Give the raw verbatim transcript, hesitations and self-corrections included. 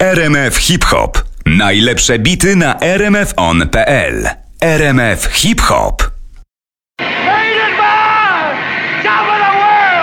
R M F Hip Hop. Najlepsze bity na r m f on kropka p l. R M F Hip Hop.